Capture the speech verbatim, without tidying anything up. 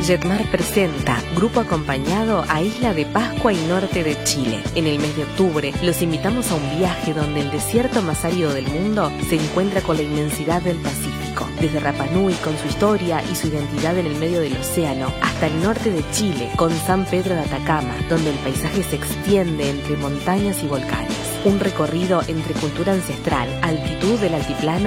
Jetmar presenta Grupo Acompañado a Isla de Pascua y norte de Chile. En el mes de octubre los invitamos a un viaje donde el desierto más árido del mundo se encuentra con la inmensidad del Pacífico. Desde Rapa Nui con su historia y su identidad en el medio del océano, hasta el norte de Chile con San Pedro de Atacama, donde el paisaje se extiende entre montañas y volcanes. Un recorrido entre cultura ancestral, altitud del altiplano